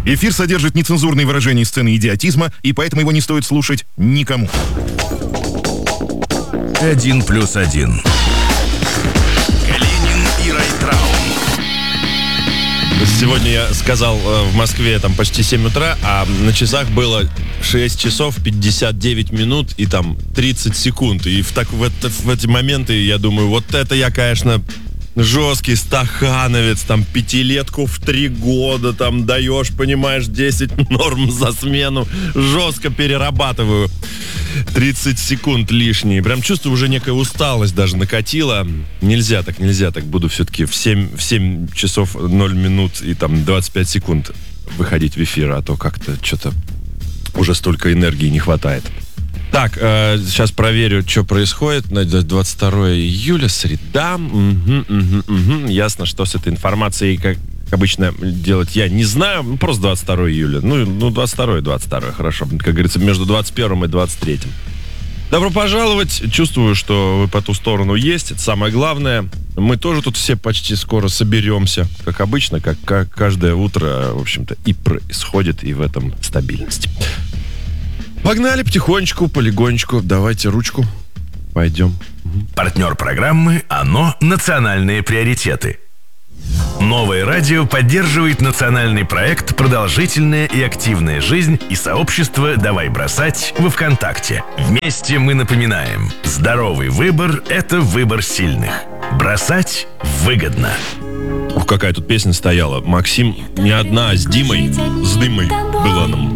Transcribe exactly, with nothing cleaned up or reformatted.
Эфир содержит нецензурные выражения и сцены идиотизма, и поэтому его не стоит слушать никому. Один плюс один. Калинин и Райтрау. Сегодня я сказал, в Москве там почти семь утра, а на часах было шесть часов пятьдесят девять минут и там тридцать секунд. И в, так, в, это, в эти моменты я думаю, вот это я, конечно, жесткий стахановец, там пятилетку в три года там даешь, понимаешь, десять норм за смену, жестко перерабатываю. тридцать секунд лишние. Прям чувствую, уже некая усталость даже накатила. Нельзя так, нельзя так. Буду все-таки в семь, в семь часов ноль минут и там двадцать пять секунд выходить в эфир, а то как-то что-то уже столько энергии не хватает. Так, э, сейчас проверю, что происходит. двадцать второе июля, среда. Угу, угу, угу. Ясно, что с этой информацией, как обычно, делать я не знаю. Ну, просто двадцать второе июля. Ну, ну двадцать второе, двадцать второе, хорошо. Как говорится, между двадцать первым и двадцать третьим. Добро пожаловать. Чувствую, что вы по ту сторону есть. Это самое главное. Мы тоже тут все почти скоро соберемся. Как обычно, как, как каждое утро, в общем-то, и происходит, и в этом стабильность. Погнали потихонечку, полигонечку. Давайте ручку. Пойдем. Партнер программы «ОНО. Национальные приоритеты». Новое радио поддерживает национальный проект «Продолжительная и активная жизнь» и сообщество «Давай бросать» во ВКонтакте. Вместе мы напоминаем: здоровый выбор – это выбор сильных. Бросать выгодно. Ух, какая тут песня стояла. Максим не одна, а с Димой. С Дымой была нам.